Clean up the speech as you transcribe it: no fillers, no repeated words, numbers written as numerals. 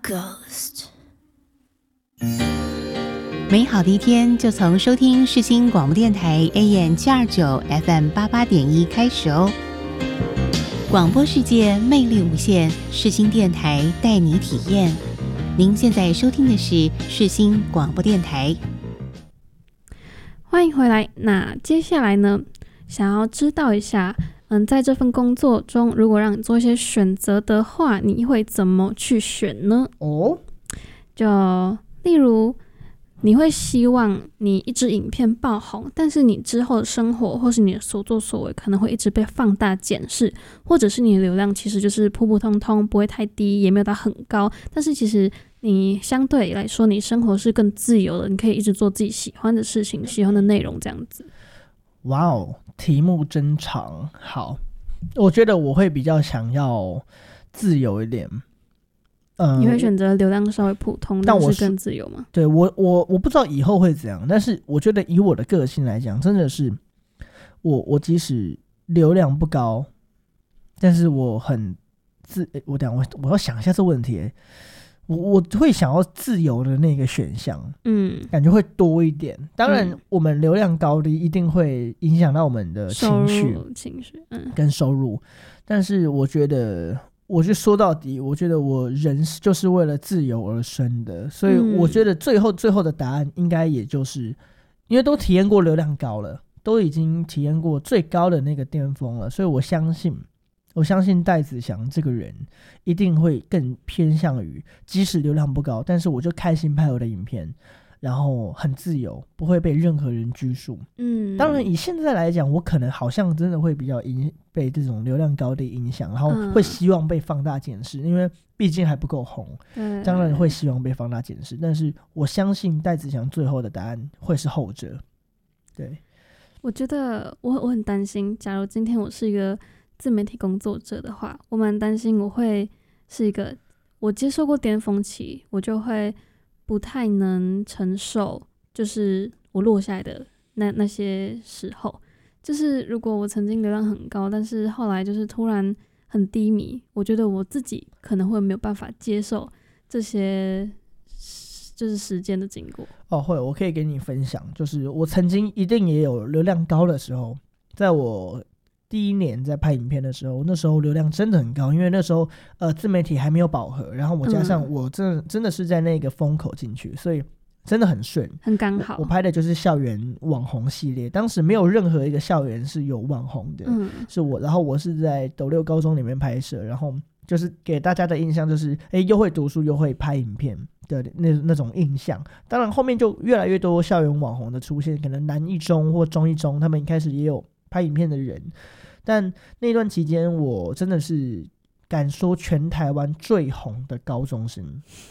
Ghost。 美好的一天就从收听世新广播电台 AM729 FM88.1 开始哦。广播世界魅力无限，世新电台带你体验。您现在收听的是世新广播电台。 欢迎回来。那接下来呢，想要知道一下，在这份工作中，如果让你做一些选择的话，你会怎么去选呢？就例如，你会希望你一支影片爆红，但是你之后的生活或是你的所作所为可能会一直被放大检视，或者是你的流量其实就是普普通通，不会太低，也没有到很高，但是其实你相对来说你生活是更自由的，你可以一直做自己喜欢的事情，喜欢的内容这样子。 哇哦，题目真长。好，我觉得我会比较想要自由一点。 你会选择流量稍微普通，但是更自由吗？ 对，我不知道以后会怎样，但是我觉得以我的个性来讲，真的是我即使流量不高，但是我很我要想一下这问题。我会想要自由的那个选项，感觉会多一点。当然，我们流量高低一定会影响到我们的情绪跟收入，但是我觉得说到底，我觉得我人就是为了自由而生的，所以我觉得最后的答案应该也就是因为都体验过流量高了，都已经体验过最高的那个巅峰了，所以我相信戴子祥这个人一定会更偏向于即使流量不高，但是我就开心拍我的影片，然后很自由，不会被任何人拘束。当然以现在来讲，我可能好像真的会比较被这种流量高的影响，然后会希望被放大检视，因为毕竟还不够红，当然会希望被放大检视。但是我相信戴子祥最后的答案会是后者。对， 我觉得我很担心，假如今天我是一个自媒体工作者的话，我蛮担心我会是一个，我接受过巅峰期，我就会不太能承受，就是我落下来的那些时候，就是如果我曾经流量很高，但是后来就是突然很低迷，我觉得我自己可能会没有办法接受这些就是时间的经过。 会，我可以给你分享，就是我曾经一定也有流量高的时候，在我第一年在拍影片的时候，那时候流量真的很高，因为那时候自媒体还没有饱和，然后我加上我真的是在那个风口进去，所以真的很顺， 很刚好。 我拍的就是校园网红系列，当时没有任何一个校园是有网红的，是我，然后我是在斗六高中里面拍摄，然后就是给大家的印象就是又会读书又会拍影片的那种印象。当然后面就越来越多校园网红的出现，可能南一中或中一中他们一开始也有拍影片的人，但那段期间我真的是敢说全台湾最红的高中生，